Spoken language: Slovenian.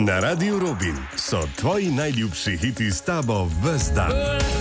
Na Radiu Rubin so tvoji najljubši hiti s tabo ves dan.